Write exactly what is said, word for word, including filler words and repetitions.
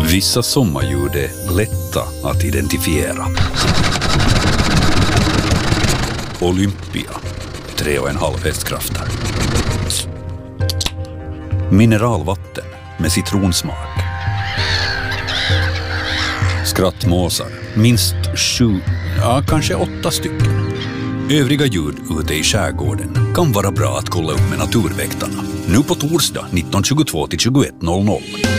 Vissa sommarljud är lätta att identifiera. Olympia, tre och en halv hästkrafter. Mineralvatten med citronsmak. Skrattmåsar, minst sju, ja kanske åtta stycken. Övriga ljud ute i skärgården kan vara bra att kolla upp med naturväktarna. Nu på torsdag nitton tjugotvå till tjugoett noll noll.